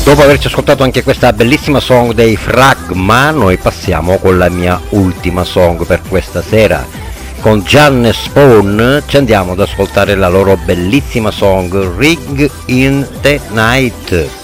Dopo averci ascoltato anche questa bellissima song dei Fragma, noi passiamo con la mia ultima song per questa sera. Con Jan e Spawn ci andiamo ad ascoltare la loro bellissima song Ring in the Night.